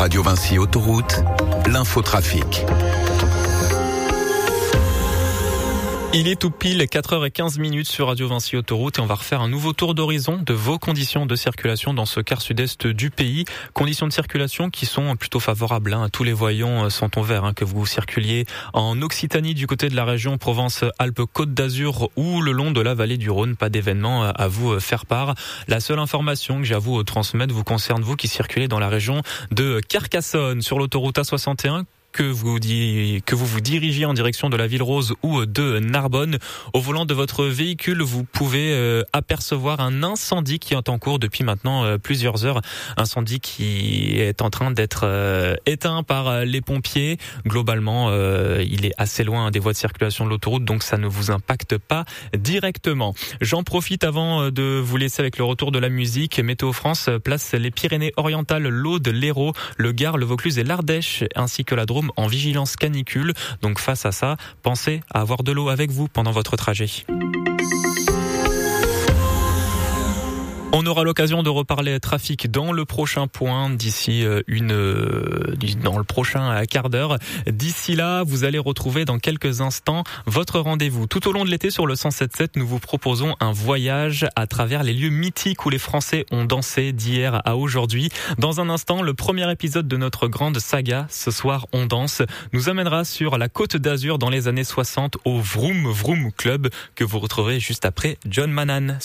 Radio Vinci Autoroute, l'infotrafic. Il est tout pile 4h15 sur Radio Vinci Autoroute et on va refaire un nouveau tour d'horizon de vos conditions de circulation dans ce quart sud-est du pays. Conditions de circulation qui sont plutôt favorables. Tous les voyants sont en vert, que vous circuliez en Occitanie du côté de la région Provence-Alpes-Côte d'Azur ou le long de la vallée du Rhône. Pas d'événement à vous faire part. La seule information que j'ai à vous transmettre vous concerne vous qui circulez dans la région de Carcassonne sur l'autoroute A61. Que vous vous dirigiez en direction de la Ville Rose ou de Narbonne. Au volant de votre véhicule, vous pouvez apercevoir un incendie qui est en cours depuis maintenant plusieurs heures. Incendie qui est en train d'être éteint par les pompiers. Globalement, il est assez loin des voies de circulation de l'autoroute, donc ça ne vous impacte pas directement. J'en profite avant de vous laisser avec le retour de la musique. Météo France place les Pyrénées-Orientales, l'Aude, l'Hérault, le Gard, le Vaucluse et l'Ardèche, ainsi que la Drôme en vigilance canicule. Donc face à ça, pensez à avoir de l'eau avec vous pendant votre trajet. On aura l'occasion de reparler trafic dans le prochain point d'ici dans le prochain quart d'heure. D'ici là, vous allez retrouver dans quelques instants votre rendez-vous. Tout au long de l'été sur le 107.7, nous vous proposons un voyage à travers les lieux mythiques où les Français ont dansé d'hier à aujourd'hui. Dans un instant, le premier épisode de notre grande saga, Ce soir on danse, nous amènera sur la Côte d'Azur dans les années 60 au Vroom Vroom Club que vous retrouverez juste après John Manan.